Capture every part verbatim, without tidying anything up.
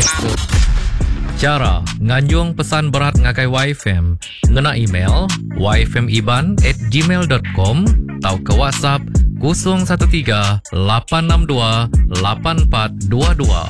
Cara nganjung pesan berat ngakai Y F M ngena email y f m iban at gmail dot com atau ke WhatsApp kosong satu tiga lapan enam dua lapan empat dua dua.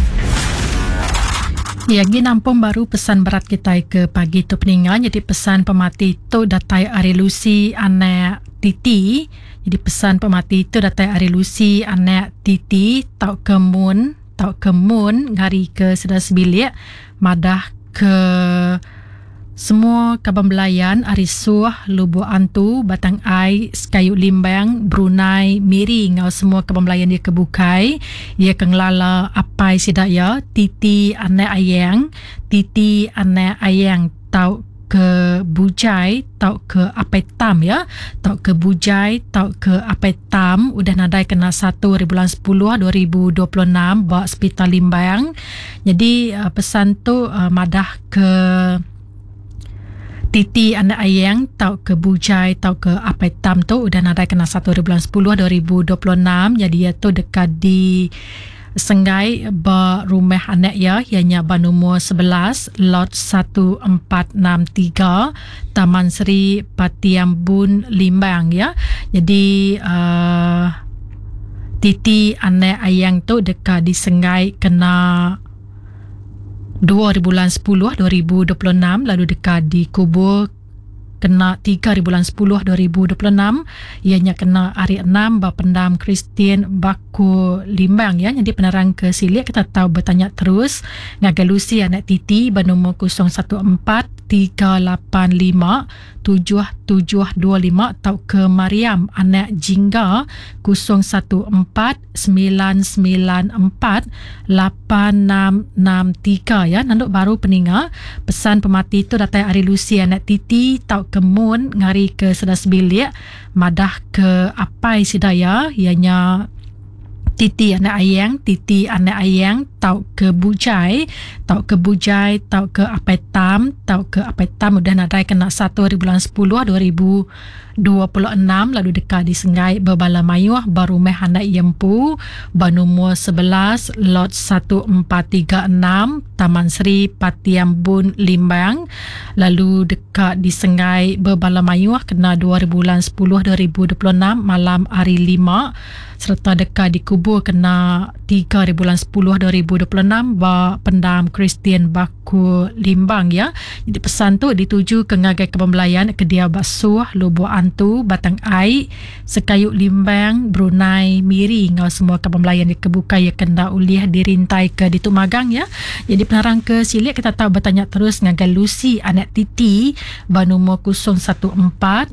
Ya, gini nampung baru pesan berat kita ke pagi tu peningan. Jadi pesan pemati tu datai Ari Lucy anak Titi. Jadi pesan pemati tu datai Ari Lucy anak Titi tau kemun tau kemun ngari ke sedas bilik madah ke semua Kaban Belayan, Arisuh, Lubu Antu, Batang Ai, Sekayu Limbang, Brunei, Miri, ngau semua Kaban Belayan dia kebukai. Ia kenglala apai sidaya, Titi anak ayang, Titi anak ayang tau ke Bujai, tau ke Apai Tam ya, tau ke Bujai, tau ke Apai Tam, udah nadai kena satu hari bulan sepuluh dua ribu dua puluh enam bawa Hospital Limbang. Jadi uh, pesan tu uh, madah ke Titi anak ayang tau ke Bujai tau ke Apai Tam tu udah nadai kena satu hari bulan sepuluh dua ribu dua puluh enam. Jadi ia tu dekat di Senggai ba rumah anak ya, ianya ba nombor sebelas lot satu empat enam tiga Taman Seri Patiambun Limbang ya. Jadi uh, Titi anak ayang tu dekat di Senggai kena dua hari bulan sepuluh dua ribu dua puluh enam, lalu dekat di kubur kena tiga hari bulan sepuluh dua ribu dua puluh enam, ianya kena hari enam ba pendam Kristian Baku Limbang ya. Jadi penerang ke silik kita tahu bertanya terus ngagalusi anak Titi bernombor kosong satu empat tiga lapan lima tujuh tujuh dua lima atau ke Mariam anak Jingga kosong satu empat sembilan sembilan empat lapan enam enam tiga ya. Nanduk baru peninga pesan pemati itu datai Ari Lucy anak Titi tau kemun ngari ke sedas bilik madah ke apai sidaya ianya Titi anak ayang, Titi anak ayang tau ke Bujai, tau ke Bujai, tau ke Apai Tam, tau ke Apai Tam udah nadai kena satu hari bulan sepuluh dua ribu dua puluh enam, lalu dekat di Senggai Bebala Mayuh baru meh anak Yempu banumur sebelas lot satu empat tiga enam Taman Seri Patiambun Limbang, lalu dekat di Senggai Bebala Mayuh kena dua hari bulan sepuluh dua ribu dua puluh enam malam hari lima, serta dekat di kubur kena tiga hari bulan sepuluh dua ribu dua puluh enam ba pendam Kristian Baku Limbang ya. Jadi pesan tu dituju ke ngagai Kaban Belayan ke dia Basuh, Lubu Antu, Batang Ai, Sekayu Limbang, Brunei, Miri, ngau semua Kaban Belayan di kebuka ya kenda ulih dirintai ke di Tumagang ya. Jadi penarang ke silik kita tahu bertanya terus ngagai Lucy anak Titi banumur kosong satu empat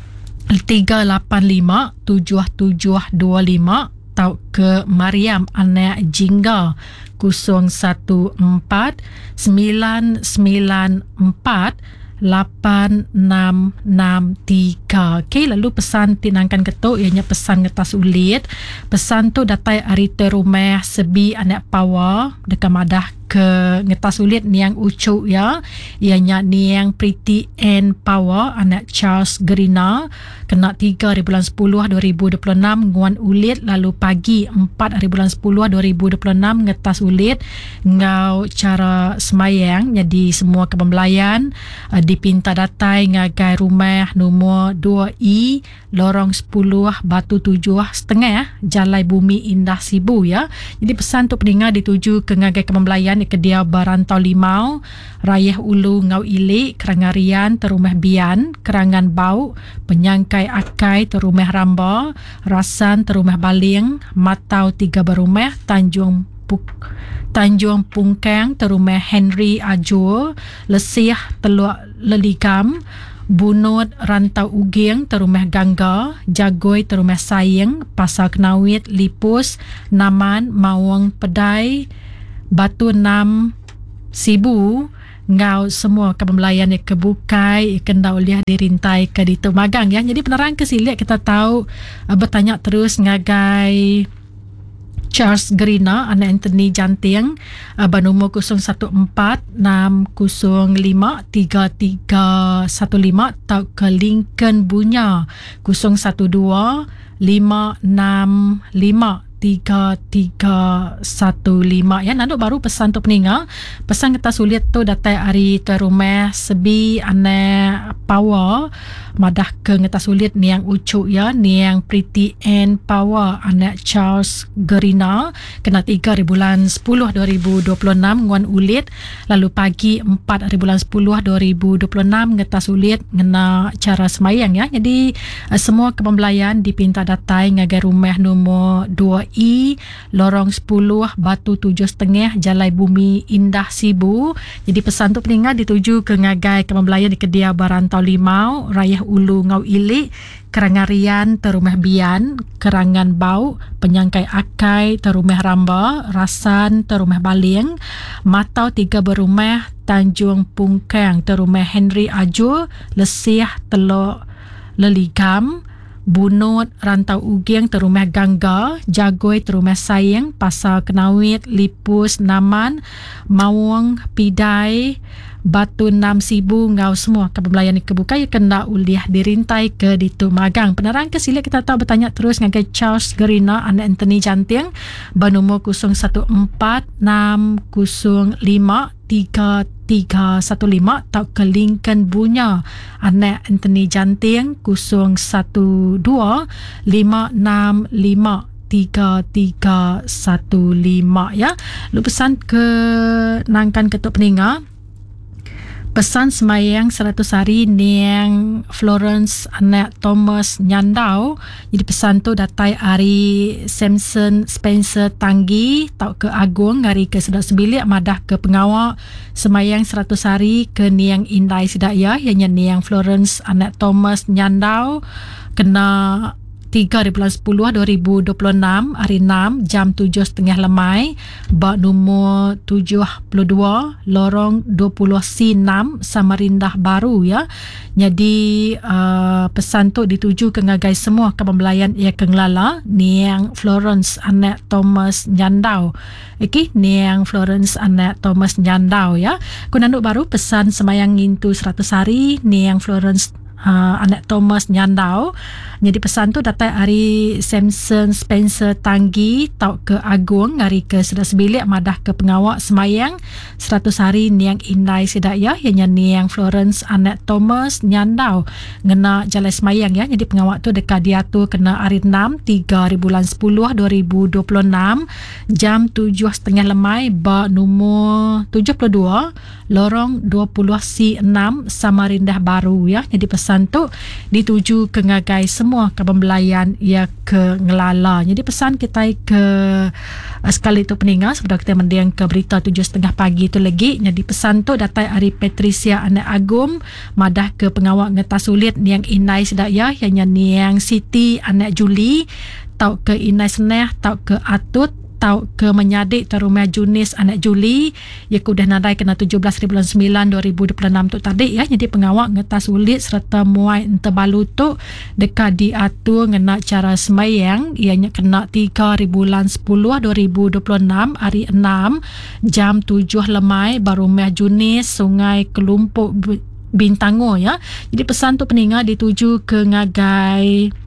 tiga lapan lima tujuh tujuh dua lima tau ke Mariam anak Jingga kosong satu empat sembilan sembilan empat lapan enam enam tiga. Okey, lalu pesan tinangkan ketuk ianya pesan ngetas ulit. Pesan tu datai arite rumah sebi anak Pawa dekat madah ke ngetas ulit niang ucuk ya. Ianya niang Pretty Ann Pawa anak Charles Gerina kena tiga hari bulan sepuluh dua ribu dua puluh enam nguan ulit, lalu pagi empat hari bulan sepuluh dua ribu dua puluh enam ngetas ulit ngau cara semayang. Jadi semua Kaban Belayan uh, dipinta datai ngagai rumah nombor dua I lorong sepuluh Batu tujuh setengah Jalai Bumi Indah Sibu ya. Jadi pesan tu pendengar dituju ke ngagai Kaban Belayan ke dia Barantau Limau, Rayah Ulu Ngau Ilik, Kerangarian Terumah Bian, Kerangan Bau, Penyangkai Akai Terumah Ramba, Rasan Terumah Baling, Matau Tiga Berumah, Tanjung Puk Tanjung Pungkang Terumah Henry Ajur, Lesih Teluk Leligam, Bunut Rantau Uging Terumah Gangga, Jagoi Terumah Sayang, Pasar Kenawit, Lipus, Naman, Mawang Pedai, Batu Enam Sibu, ngau semua Kaban Belayan yang kebukai kenda uliah dirintai ke di Tumagang ya. Jadi penerang ke silik kita tahu uh, bertanya terus ngagai Charles Gerina anak Anthony Janting uh, bernomor kosong satu empat enam kosong lima tiga tiga satu lima atau ke Lincoln Bunya kosong satu dua lima enam lima tiga tiga satu lima ya. Nanduk baru pesan tu peninga. Pesan kita sulit tu datai hari tu rumah sebi ane power madah ke ngeta sulit ni yang ucuk ya, ni yang Pretty and Power anak Charles Gerina kena tiga hari bulan sepuluh dua ribu dua puluh enam nguan ulit, lalu pagi empat hari bulan sepuluh dua ribu dua puluh enam ngeta sulit ngena cara semayang ya. Jadi uh, semua kepembelayan dipinta datai ngagai rumah nombor dua I lorong sepuluh Batu tujuh setengah Jalai Bumi Indah Sibu. Jadi pesan tu peningat dituju ke ngagai kepembelayan di Kedia Barantau Limau Rayah Ulu Ngau Ilik Kerangarian Terumah Bian Kerangan Bau Penyangkai Akai Terumah Ramba Rasan Terumah Baling Matau Tiga Berumah Tanjung Pungkang Terumah Henry Ajo Lesih Teluk Leligam Bunut Rantau Uging Terumah Gangga Jagoi Terumah Sayang Pasar Kenawit Lipus Naman Mawang Pidai Batu Enam Sibu Ngau semua kepembelayan kebuka ya kena uliah dirintai ke ditu magang. Penerang ke sila kita tahu bertanya terus ngagai Charles Gerina anak Anthony Janting bernomor kosong satu empat enam kosong lima tiga tiga satu lima atau ke Lincoln Bunya anak Anthony Janting kosong satu dua lima enam lima tiga tiga satu lima ya. Lu pesan ke nangkan ketuk peninga pesan semayang seratus hari niang Florence anak Thomas Nyandau. Jadi pesan tu datai hari Samson Spencer Tanggi tau ke Agung hari ke Sedak Sebilik madah ke pengawak semayang seratus hari ke niang Indai Sidaya ianya niang Florence anak Thomas Nyandau kena tiga hari bulan sepuluh dua ribu dua puluh enam hari enam jam tujuh setengah lemai bak nombor tujuh puluh dua lorong dua puluh C enam Samarinda Baru ya. Jadi uh, pesan tu dituju ke ngagai semua kepembelayan ia kenglala niang Florence anak Thomas Nyandau. Okey, niang Florence anak Thomas Nyandau ya. Kunanduk baru pesan semayang intu seratus hari niang Florence Uh, anak Thomas Nyandau. Jadi pesan tu datai hari Samson Spencer Tanggi tau ke Agung hari ke Sedak Sebilik madah ke pengawak semayang seratus hari niang Indai Sidaya ianya niang Florence anak Thomas Nyandau ngena jalan semayang ya. Jadi pengawak tu dekat dia tu kena hari enam tiga hari bulan sepuluh dua ribu dua puluh enam jam tujuh setengah lemai bak nombor tujuh puluh dua lorong dua puluh C enam Samarinda Baru ya. Jadi pesan tu dituju ke ngagai semua kepembelayan ia ke ngelala. Jadi pesan kita ke uh, sekali tu peningat sebab kita mendiang ke berita tujuh setengah pagi tu lagi. Jadi pesan tu datai hari Patricia anak Agum madah ke pengawak ngeta sulit niang Inai Sedaya ianya niang Siti anak Juli tau ke Inai Seneh tau ke Atut tau ke Menyadik Terumah Junis anak Juli ia kudah nadai kena tujuh belas hari bulan sembilan dua ribu dua puluh enam tu tadi ya. Jadi pengawak ngetas ulit serta muai ente balu tu dekat diatur ngena cara semayang ianya kena tiga hari bulan sepuluh dua ribu dua puluh enam hari enam jam tujuh lemai Barumah Junis Sungai Kelumpuk Bintango ya. Jadi pesan tu peningat dituju ke ngagai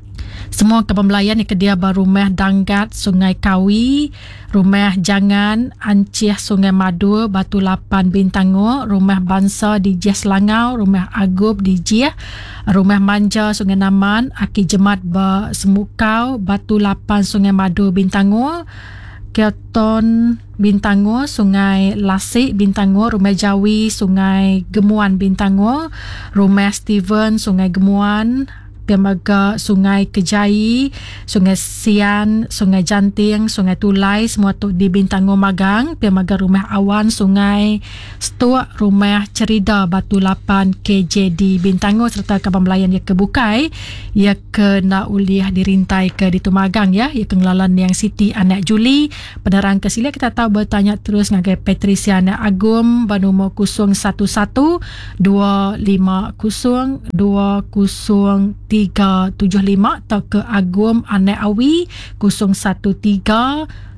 semua kepembelayan di Kedia Barumah Danggat Sungai Kawi, Rumah Jangan Anciah Sungai Madu Batu Lapan Bintango, Rumah Bansa di Jiah Selangau, Rumah Agub di Jiah, Rumah Manja Sungai Naman, Aki Jemat Ba Semukau Batu Lapan Sungai Madu Bintango, Keton Bintango, Sungai Lasik Bintango, Rumah Jawi Sungai Gemuan Bintango, Rumah Steven Sungai Gemuan, Piamaga Sungai Kejai, Sungai Sian, Sungai Janting, Sungai Tulai, semua tu di Bintango Magang. Piamaga Rumah Awan Sungai Stuak, Rumah Cerida Batu Lapan K J di Bintango serta kepembelayan ia kebukai ia kena uliah dirintai ke di Tumagang ya. Ia kengelalan yang Siti anak Juli. Penerang ke sila kita tahu bertanya terus ngagai Patricia anak Agum bernomor kosong satu satu dua lima kosong dua kosong tiga tujuh lima atau ke Agum anak Awi kosong satu tiga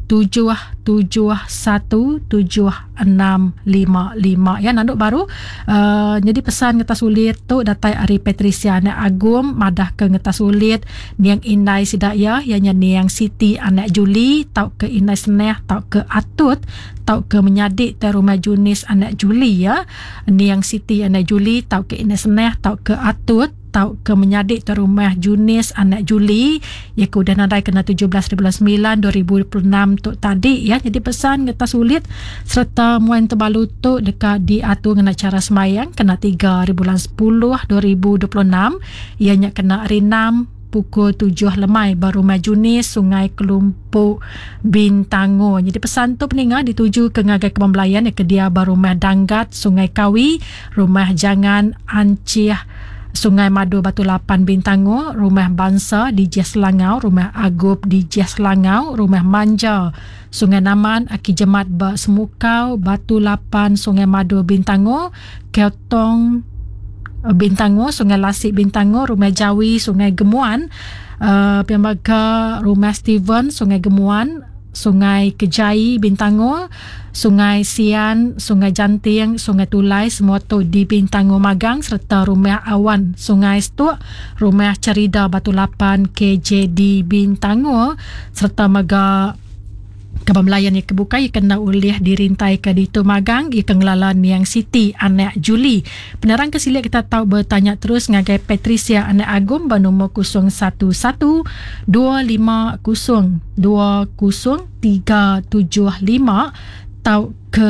tujuh tujuh satu tujuh enam lima lima ya nanduk baru. Uh, jadi pesan ngetas ulit tu datai Ari Patricia anak Agum madah ke ngetas ulit niang Inai Sidaya ianya niang Siti anak Juli tau ke Inai Seneh tau ke Atut tau ke menyadik te rumah Junis anak Juli ya niang Siti anak Juli tau ke Inai Seneh tau ke Atut tau ke menyadik te rumah Junis anak Juli ya ke udah nadai kena tujuh belas bulan sembilan dua ribu dua puluh enam tu tadi ya. Jadi pesan ngetas ulit serta muan terbalu tu dekat diatur dengan cara semayang kena tiga bulan sepuluh dua ribu dua puluh enam ianya kena hari enam pukul tujuh lemai baru Majunis Sungai Kelumpuk Bintango. Jadi pesan tu peninga dituju ke ngagai kebambelayan ya ke dia baru Rumah Danggat Sungai Kawi, Rumah Jangan Anciah Sungai Madu Batu Lapan Bintango, Rumah Bangsa di Jas Langau, Rumah Agub di Jas Langau, Rumah Manja Sungai Naman Aki Jemat Ba Semukau Batu Lapan Sungai Madu Bintango, Keotong Bintango, Sungai Lasik Bintango, Rumah Jawi Sungai Gemuan, uh, Piambaga Rumah Steven Sungai Gemuan, Sungai Kejai Bintango, Sungai Sian, Sungai Janting, Sungai Tulai semua tu di Bintango Magang serta Rumah Awan Sungai Stuk, Rumah Cerida Batu Lapan K J D Bintango serta Maga Kebambelayan yang kebuka ia kena ulih dirintai ke Dito Magang ia kengelalan yang Siti anak Juli. Penerang kesilik kita tahu bertanya terus ngagai Patricia anak Agum bernombor kosong satu satu dua lima kosong dua kosong tiga tujuh lima tahu ke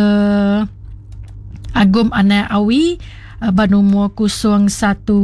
Agum anak Awi bernombor kosong satu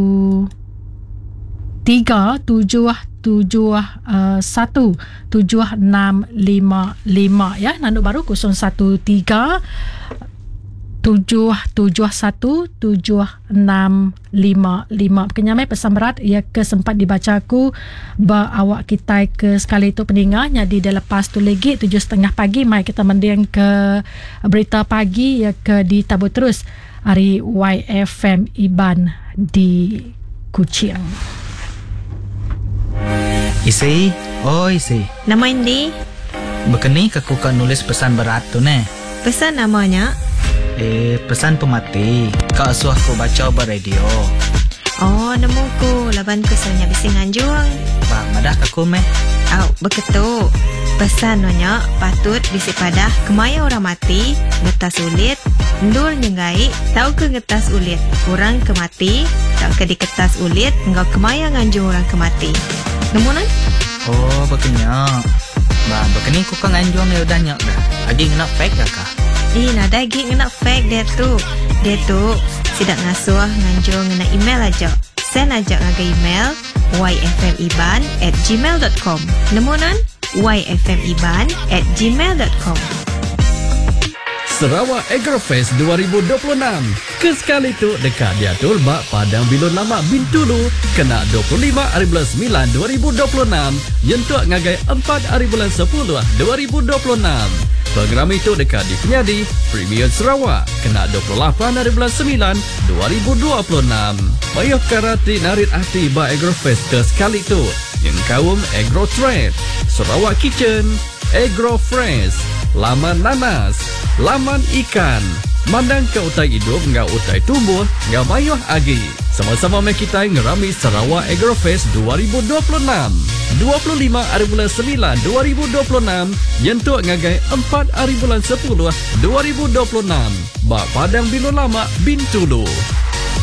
tiga tujuh tujuh satu tujuh enam lima lima ya nanduk baru kosong satu tiga tujuh tujuh satu tujuh enam lima lima. Kenyamai pesan berat ia ke sempat dibaca aku ba awak kita ke sekali itu peninggalnya di lepas tu lagi tujuh setengah pagi mai kita mendiang ke berita pagi ya ke di tabut terus hari Y F M Iban di Kuching. Isi, oh isi. Nama Indi? Bekeni aku kan nulis pesan berat tu ne. Pesan namanya? Eh, pesan pemati. Kak suah aku baca ber radio. Oh, nemuku. Laban pesannya bising anjuang. Wah, madah aku meh. Au, begitu. Pesan nanya patut bisi padah kemaya orang mati, ngetas ulit, ndur nyenggai, tahu ke ngetas ulit, orang kemati, tahu ke di kertas ulit, engkau kemaya nganjung orang kemati. Nemunan? Oh, bekenya. Bah, bekeni ku kan anjuang ya udah nyak dah. Adi nak fake dah kah? Ih, nada gig nak fake dia tu. Dia tu sidak ngasuh nganjung ngena email aja. Send aja ngaga email y f m iban at gmail dot com. Nemunan? y f m iban at gmail dot com. Sarawak Agrofest dua ribu dua puluh enam. Kesekali tu dekat diatur bak Padang Bilun Lama Bintulu kena dua puluh lima hari bulan sembilan dua ribu dua puluh enam yentuk ngagai empat hari bulan sepuluh dua ribu dua puluh enam. Program itu dekat di Penyadi Premier Sarawak kena dua puluh lapan hari bulan sembilan dua ribu dua puluh enam. Payah karati narit hati bak Agrofest kesekali tu yang kaum Agro Trade, Sarawak Kitchen, Agro Fresh, Laman Nanas, Laman Ikan, mandang ke utai hidup ngau utai tumbuh ngau mayuh agi. Sama-sama mai kita ngerami Sarawak Agrofest dua ribu dua puluh enam. dua puluh lima hari bulan sembilan dua ribu dua puluh enam yentuk ngagai empat hari bulan sepuluh dua ribu dua puluh enam. Bak Padang Bilun Lama Bintulu.